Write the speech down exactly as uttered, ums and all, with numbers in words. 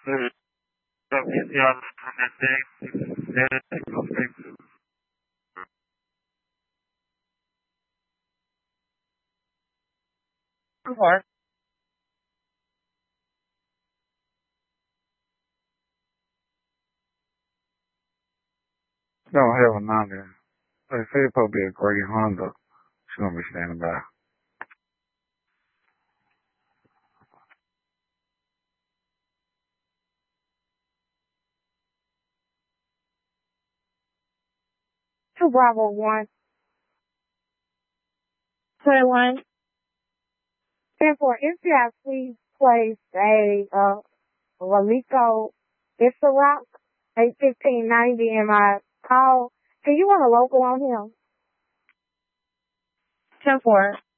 Uh, so if you are on that day, then okay. Or no, hell no, then. They say it's supposed to be a gray Honda. She's gonna be standing by. Two Bravo one. twenty-one. ten four. If you have please place a uh Ralico Issarock eight fifteen ninety in my call. Can you want a local on him? ten four.